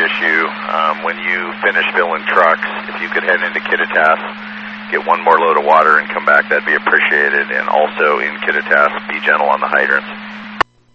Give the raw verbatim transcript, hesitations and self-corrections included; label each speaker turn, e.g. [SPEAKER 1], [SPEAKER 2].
[SPEAKER 1] issue. Um, when you finish filling trucks, if you could head into Kittitas, get one more load of water and come back, that'd be appreciated. And also in Kittitas, be gentle on the hydrants.